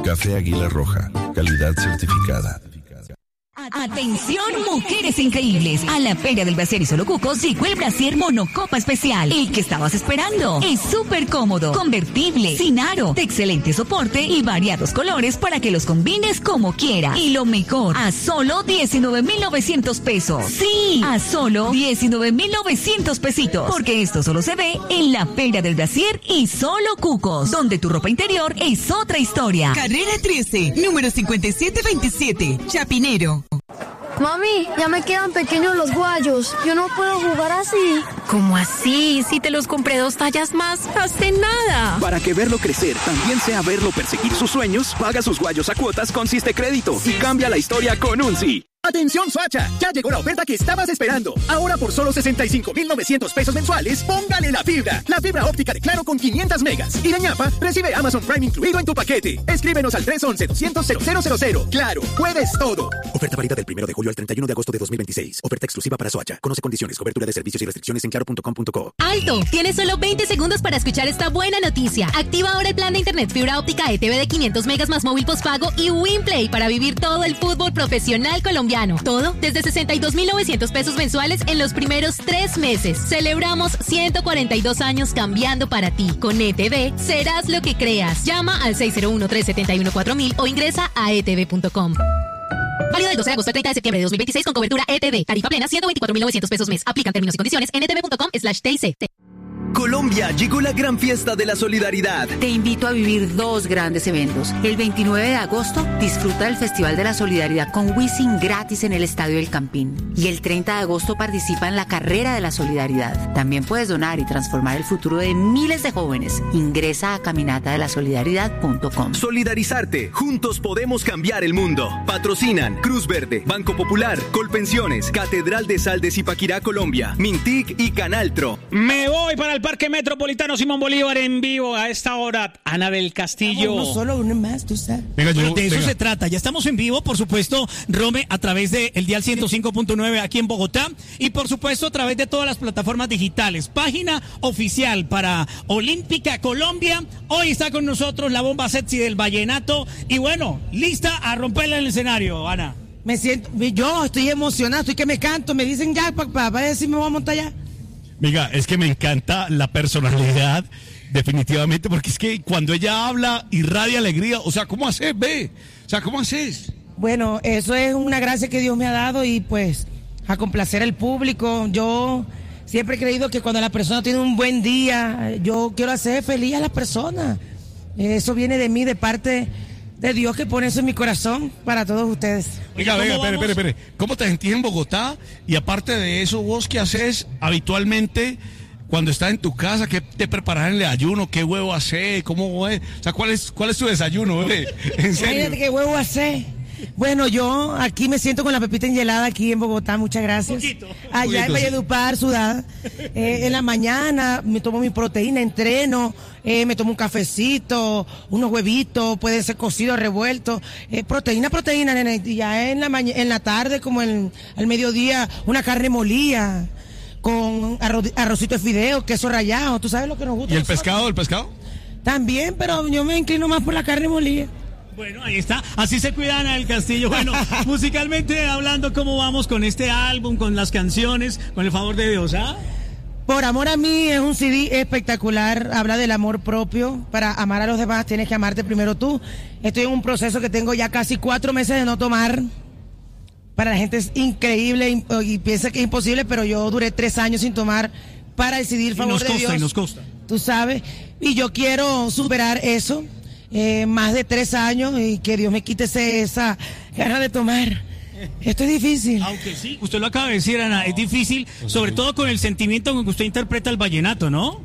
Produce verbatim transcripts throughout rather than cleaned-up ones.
Café Águila Roja, calidad certificada. Atención, mujeres increíbles. A la Feria del Brasier y Solo Cucos llegó el brasier Monocopa Especial. El que estabas esperando. Es súper cómodo, convertible, sin aro, de excelente soporte y variados colores para que los combines como quieras. Y lo mejor, a solo diecinueve mil novecientos pesos. Sí, a solo diecinueve mil novecientos pesitos. Porque esto solo se ve en la Feria del Brasier y Solo Cucos, donde tu ropa interior es otra historia. Carrera trece, número cincuenta y siete veintisiete, Chapinero. Mami, ya me quedan pequeños los guayos. Yo no puedo jugar así. ¿Cómo así? Si te los compré dos tallas más, hace nada. Para que verlo crecer también sea verlo perseguir sus sueños, paga sus guayos a cuotas con Siste Crédito y cambia la historia con un sí. ¡Atención, Soacha! Ya llegó la oferta que estabas esperando. Ahora por solo sesenta y cinco mil novecientos pesos mensuales, póngale la fibra. La fibra óptica de Claro con quinientas megas. Y de ñapa, recibe Amazon Prime incluido en tu paquete. Escríbenos al tres once, doscientos, cero cero cero cero. Claro, puedes todo. Oferta válida del primero de julio al treinta y uno de agosto de dos mil veintiséis. Oferta exclusiva para Soacha. Conoce condiciones, cobertura de servicios y restricciones en claro punto com punto co. ¡Alto! Tienes solo veinte segundos para escuchar esta buena noticia. Activa ahora el plan de internet fibra óptica E T V de quinientos megas más móvil postpago y WinPlay para vivir todo el fútbol profesional colombiano. Todo desde sesenta y dos mil novecientos pesos mensuales en los primeros tres meses. Celebramos ciento cuarenta y dos años cambiando para ti. Con E T V serás lo que creas. Llama al seis cero uno, tres siete uno, cuatro mil o ingresa a e t v punto com. Válido del doce de agosto al treinta de septiembre de dos mil veintiséis con cobertura E T V. Tarifa plena ciento veinticuatro mil novecientos pesos mes. Aplican términos y condiciones en e t v punto com slash t i c. Colombia, llegó la gran fiesta de la solidaridad. Te invito a vivir dos grandes eventos. El veintinueve de agosto, disfruta del Festival de la Solidaridad con Wisin gratis en el Estadio El Campín. Y el treinta de agosto participa en la Carrera de la Solidaridad. También puedes donar y transformar el futuro de miles de jóvenes. Ingresa a caminata de la solidaridad punto com. Solidarizarte, juntos podemos cambiar el mundo. Patrocinan Cruz Verde, Banco Popular, Colpensiones, Catedral de Sal de Zipaquirá, Colombia, Mintic y Canaltro. Me voy para el Parque Metropolitano Simón Bolívar en vivo a esta hora. Ana del Castillo. No, solo uno más, tú sabes. Venga, yo, de eso venga. se trata. Ya estamos en vivo, por supuesto, Rome, a través de el dial ciento cinco punto nueve aquí en Bogotá y por supuesto a través de todas las plataformas digitales. Página oficial para Olímpica Colombia. Hoy está con nosotros la bomba sexy del vallenato y bueno, lista a romperla en el escenario, Ana. Me siento, yo estoy emocionado, estoy que me canto, me dicen ya, papá, para decir me voy a montar ya. Mira, es que me encanta la personalidad, definitivamente, porque es que cuando ella habla, irradia alegría. O sea, ¿cómo haces, ve? O sea, ¿cómo haces? Bueno, eso es una gracia que Dios me ha dado y pues a complacer al público. Yo siempre he creído que cuando la persona tiene un buen día, yo quiero hacer feliz a las personas. Eso viene de mí, de parte de Dios que pone eso en mi corazón para todos ustedes. Venga, venga, espere, espere, espere. ¿Cómo te sentís en Bogotá? Y aparte de eso, ¿vos qué haces habitualmente cuando estás en tu casa? ¿Qué te preparas en el desayuno? ¿Qué huevo haces? ¿Cómo es? O sea, ¿cuál es, cuál es tu desayuno, bebé? ¿En serio? Imagínate qué huevo haces. Bueno, yo aquí me siento con la pepita enhielada aquí en Bogotá, muchas gracias. Poquito, Allá poquito, en Valledupar, sudada. Eh, en la mañana me tomo mi proteína, entreno, eh, me tomo un cafecito, unos huevitos, pueden ser cocidos, revueltos. Eh, proteína, proteína, nene. Y ya en la maña, en la tarde, como en, al mediodía, una carne molida con arroz, arrocito de fideo, queso rallado. ¿Tú sabes lo que nos gusta? ¿Y el pescado, el pescado? También, pero yo me inclino más por la carne molida. Bueno, ahí está. Así se cuida Ana del Castillo. Bueno, musicalmente hablando, ¿cómo vamos con este álbum, con las canciones, con el favor de Dios, ah? Por amor a mí es un C D espectacular, habla del amor propio. Para amar a los demás tienes que amarte primero tú. Estoy en un proceso que tengo ya casi cuatro meses de no tomar. Para la gente es increíble y, y piensa que es imposible, pero yo duré tres años sin tomar para decidir el favor de Dios. Y nos costa, y nos costa. Tú sabes, y yo quiero superar eso. Eh, más de tres años y que Dios me quite ese, esa gana de tomar. Esto es difícil. Aunque sí, usted lo acaba de decir, Ana, es difícil, sobre todo con el sentimiento con que usted interpreta el vallenato, ¿no?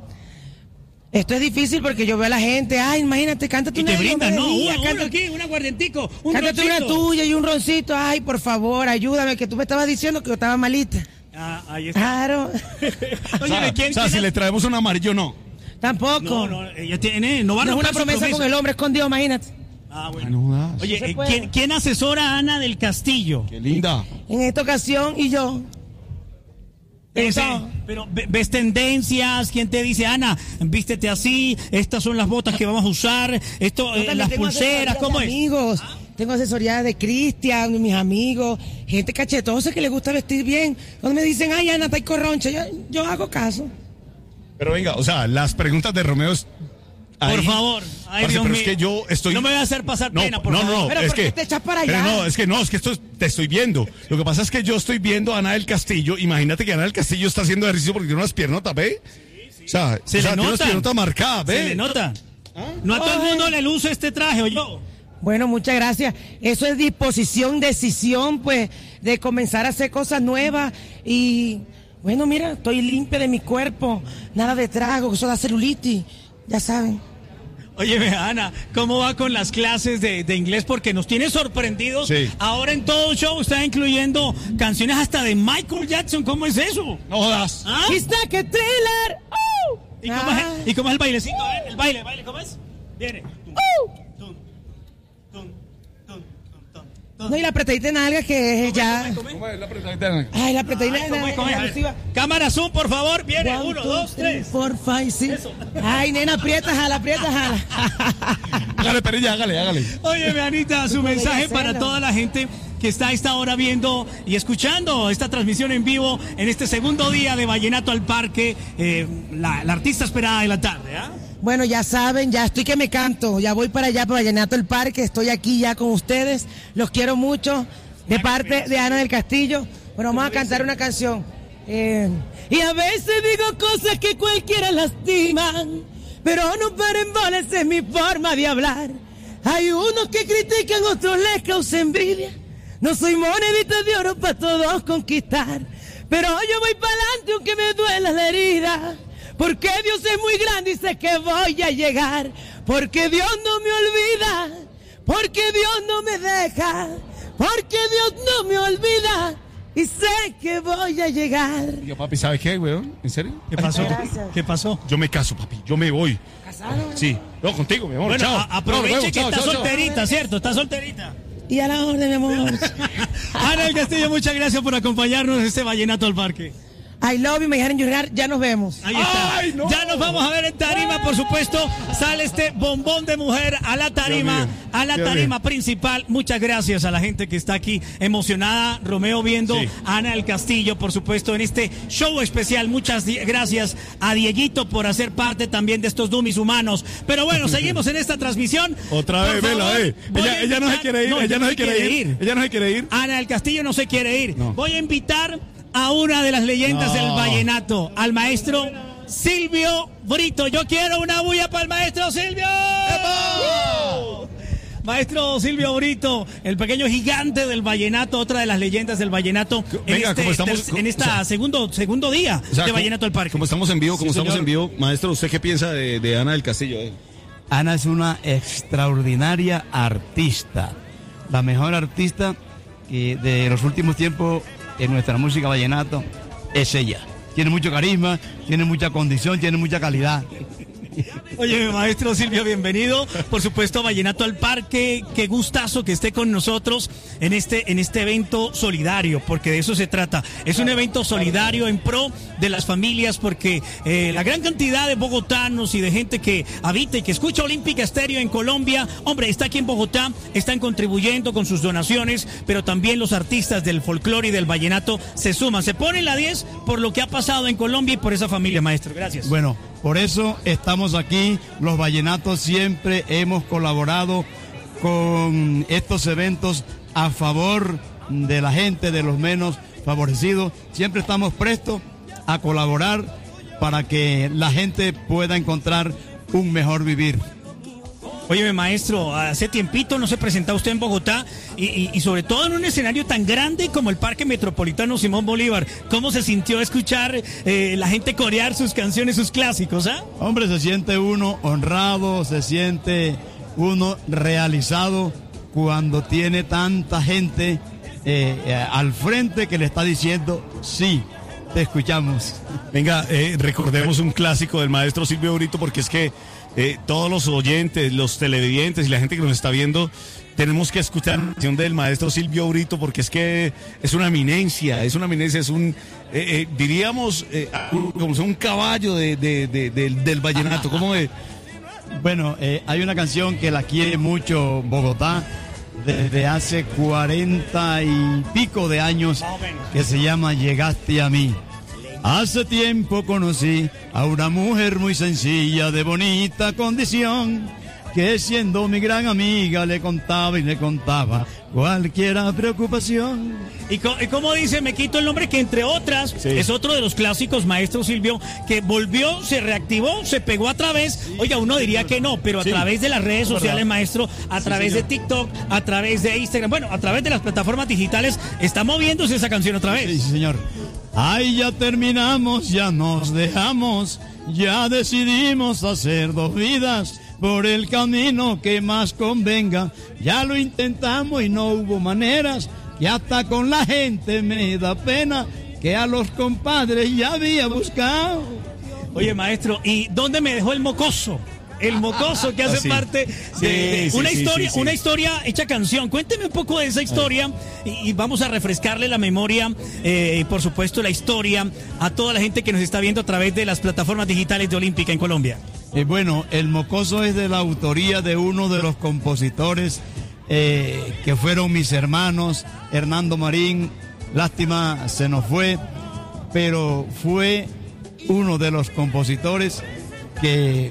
Esto es difícil porque yo veo a la gente, ay, imagínate, cántate y una. Y te brindan, ¿no? Día, uno, cántate, uno aquí, un aguardientico, un cántate roncito. Una tuya y un roncito, ay, por favor, ayúdame, que tú me estabas diciendo que yo estaba malita. Ah, ahí está. Claro. Oye, ¿quién, o sea, si le traemos un amarillo, no. Tampoco. No, no, ella tiene, no va a no es una promesa, promesa con el hombre escondido, imagínate. Ah, bueno. Oye, eh, ¿quién, ¿quién asesora a Ana del Castillo? Qué linda. En esta ocasión, y yo. Ese, pero ves tendencias, ¿quién te dice, Ana, vístete así, estas son las botas que vamos a usar, esto, eh, las pulseras, ¿cómo es? Amigos, ¿ah? Tengo asesoría de Cristian, de mis amigos, gente cachetosa que le gusta vestir bien. Cuando me dicen, ay, Ana, está corroncha, yo, yo hago caso. Pero venga, o sea, las preguntas de Romeo es... Ahí, por favor, ay, parce, Dios pero mío. es que yo estoy... No me voy a hacer pasar no, pena, por no, favor. No, no, pero es ¿por qué que... te echas para allá? Pero no, es que no, es que esto es, te estoy viendo. Lo que pasa es que yo estoy viendo a Ana del Castillo. Imagínate que Ana del Castillo está haciendo ejercicio porque tiene unas piernotas, ¿ve? O sea, se o sea le tiene unas nota. piernotas marcadas, ¿ve? Se le nota. ¿Ah? No a todo el mundo le luce este traje, ¿o yo? Bueno, muchas gracias. Eso es disposición, decisión, pues, de comenzar a hacer cosas nuevas. Y, bueno, mira, estoy limpia de mi cuerpo. Nada de trago, eso da celulitis. Ya saben. Oye, Ana, ¿cómo va con las clases de, de inglés? Porque nos tiene sorprendidos. Sí. Ahora en todo show está incluyendo canciones hasta de Michael Jackson. ¿Cómo es eso? No jodas. ¿Ah? It's like a thriller. Oh. ¿Y, cómo ah. es, ¿Y cómo es el bailecito? A ver, el baile, el baile, ¿cómo es? Viene. Uh. No, y la apretadita de nalga que es ya... ¿Cómo es la apretadita de nalga? Ay, la apretadita de nalga. Cámara zoom, por favor. Viene, One, uno, two, dos, three, tres. Four, five, six. Ay, nena, aprieta, jala, aprieta, jala. Hágale, perilla, hágale, hágale. Oye, Anita, su mensaje para toda la gente que está a esta hora viendo y escuchando esta transmisión en vivo en este segundo día de Vallenato al Parque, eh, la, la artista esperada de la tarde, ¿ah? ¿eh? Bueno, ya saben, ya estoy que me canto, ya voy para allá, para Vallenato el Parque, estoy aquí ya con ustedes, los quiero mucho, de parte de Ana del Castillo. Bueno, vamos a cantar una canción. Eh, y a veces digo cosas que cualquiera lastiman, pero no paren bolas en mi forma de hablar. Hay unos que critican, otros les causa envidia. No soy monedita de oro para todos conquistar, pero yo voy para adelante aunque me duela la herida. Porque Dios es muy grande y sé que voy a llegar. Porque Dios no me olvida. Porque Dios no me deja. Porque Dios no me olvida. Y sé que voy a llegar. Yo, papi, ¿sabes qué, weón? ¿En serio? ¿Qué pasó? Gracias. ¿Qué pasó? Yo me caso, papi. Yo me voy. ¿Casado? Sí. No, contigo, mi amor. Bueno, chao. A- aproveche no, luego, que chao, está chao, solterita, chao. ¿cierto? Está solterita. Y a la orden, mi amor. Ana del Castillo, muchas gracias por acompañarnos en este Vallenato al Parque. I love you, me dejaron llorar, ya nos vemos. Ahí está. Ay, no. Ya nos vamos a ver en tarima, por supuesto. Sale este bombón de mujer a la tarima, mío, a la Dios tarima mío. principal. Muchas gracias a la gente que está aquí emocionada. Romeo viendo Sí. a Ana del Castillo, por supuesto, en este show especial. Muchas di- gracias a Dieguito por hacer parte también de estos dummies humanos. Pero bueno, seguimos en esta transmisión. Otra Por vez, vela, favor, eh. voy Ella, a ella no se invitar- quiere ir, ella no se quiere ir. Ella no se quiere ir. Ana del Castillo no se quiere ir. No. Voy a invitar a una de las leyendas No. del vallenato, al maestro Silvio Brito. Yo quiero una bulla para el maestro Silvio. ¡Uh! Maestro Silvio Brito, el pequeño gigante del vallenato, otra de las leyendas del vallenato. Venga, en este, como estamos- ter- en esta o sea, segundo, segundo día O sea, de como- Vallenato al Parque. Como estamos en vivo, como Sí, estamos señor. en vivo, maestro, ¿usted qué piensa de, de Ana del Castillo? Eh? Ana es una extraordinaria artista, la mejor artista que de los últimos tiempos en nuestra música vallenato es ella. Tiene mucho carisma, tiene mucha condición, tiene mucha calidad. Oye, maestro Silvio, bienvenido. Por supuesto, Vallenato al Parque. Qué gustazo que esté con nosotros en este, en este evento solidario, porque de eso se trata. Es un evento solidario en pro de las familias, porque eh, la gran cantidad de bogotanos y de gente que habita y que escucha Olímpica Estéreo en Colombia, hombre, está aquí en Bogotá, están contribuyendo con sus donaciones, pero también los artistas del folclore y del vallenato se suman. Se ponen la diez por lo que ha pasado en Colombia y por esa familia, maestro. Gracias. Bueno, por eso estamos aquí. Los vallenatos siempre hemos colaborado con estos eventos a favor de la gente, de los menos favorecidos. Siempre estamos prestos a colaborar para que la gente pueda encontrar un mejor vivir. Óyeme, maestro, hace tiempito no se presentaba usted en Bogotá y, y, y sobre todo en un escenario tan grande como el Parque Metropolitano Simón Bolívar. ¿Cómo se sintió escuchar eh, la gente corear sus canciones, sus clásicos, ah? Hombre, se siente uno honrado, se siente uno realizado cuando tiene tanta gente eh, eh, al frente que le está diciendo sí. Te escuchamos. Venga, eh, recordemos un clásico del maestro Silvio Brito, porque es que eh, todos los oyentes, los televidentes y la gente que nos está viendo, tenemos que escuchar la canción del maestro Silvio Brito, porque es que es una eminencia, es una eminencia, es un, eh, eh, diríamos, eh, como un caballo de, de, de, de, del vallenato. ¿Cómo es? Bueno, eh, hay una canción que la quiere mucho Bogotá desde hace cuarenta y pico de años, que se llama Llegaste a mí. Hace tiempo conocí a una mujer muy sencilla, de bonita condición, que siendo mi gran amiga le contaba y le contaba cualquier preocupación. Y, co y como dice, me quito el nombre, que entre otras sí. es otro de los clásicos, maestro Silvio, que volvió, se reactivó, se pegó a través, oiga, uno diría que no, pero a sí. través de las redes sociales, maestro, a sí, través señor. de TikTok, a través de Instagram, bueno, a través de las plataformas digitales, está moviéndose esa canción otra vez. Sí, sí señor. Ay, ya terminamos, ya nos dejamos, ya decidimos hacer dos vidas por el camino que más convenga. Ya lo intentamos y no hubo maneras, que hasta con la gente me da pena, que a los compadres ya había buscado. Oye, maestro, ¿y dónde me dejó el mocoso? El mocoso que hace ah, sí. parte de, sí, de sí, una sí, historia, sí, sí. una historia hecha canción. Cuénteme un poco de esa historia y, y vamos a refrescarle la memoria eh, y por supuesto la historia a toda la gente que nos está viendo a través de las plataformas digitales de Olímpica en Colombia. Eh, bueno, el mocoso es de la autoría de uno de los compositores eh, que fueron mis hermanos, Hernando Marín. Lástima, se nos fue, pero fue uno de los compositores que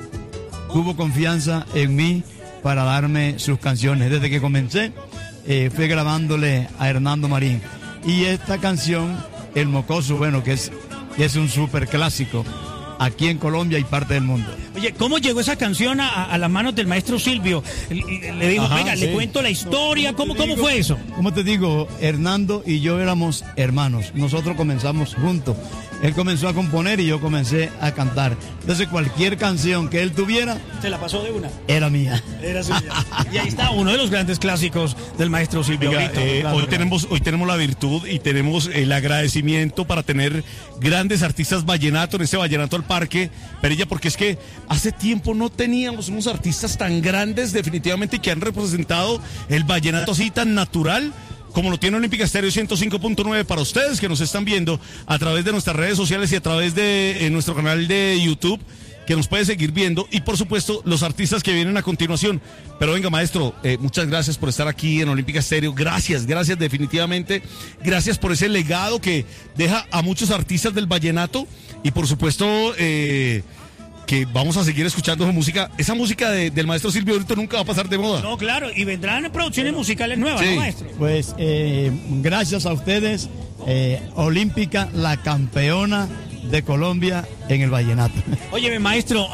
tuvo confianza en mí para darme sus canciones. Desde que comencé, eh, fui grabándole a Hernando Marín. Y esta canción, El Mocoso, bueno, que es, que es un súper clásico aquí en Colombia y parte del mundo. Oye, ¿cómo llegó esa canción a, a las manos del maestro Silvio? Le, le dijo, Ajá, venga, sí. le cuento la historia, ¿cómo, ¿cómo fue eso? ¿Cómo te digo? Hernando y yo éramos hermanos, nosotros comenzamos juntos. Él comenzó a componer y yo comencé a cantar. Entonces cualquier canción que él tuviera, se la pasó de una. Era mía. Era suya. Y ahí está uno de los grandes clásicos del maestro Silvio Oiga, Brito. eh, claro, hoy, claro. tenemos, hoy tenemos la virtud y tenemos el agradecimiento para tener grandes artistas vallenato en este Vallenato al Parque, Perilla, porque es que hace tiempo no teníamos unos artistas tan grandes definitivamente que han representado el vallenato así tan natural como lo tiene Olímpica Estéreo ciento cinco punto nueve para ustedes que nos están viendo a través de nuestras redes sociales y a través de eh, nuestro canal de YouTube, que nos puede seguir viendo, y por supuesto los artistas que vienen a continuación. Pero venga, maestro, eh, muchas gracias por estar aquí en Olímpica Estéreo. Gracias, gracias definitivamente. Gracias por ese legado que deja a muchos artistas del vallenato y por supuesto eh, que vamos a seguir escuchando su música. Esa música de, del maestro Silvio Brito nunca va a pasar de moda. No, claro, y vendrán producciones musicales nuevas, sí. ¿no, maestro? Pues eh, gracias a ustedes, eh, Olímpica, la campeona de Colombia en el vallenato. Oye, maestro,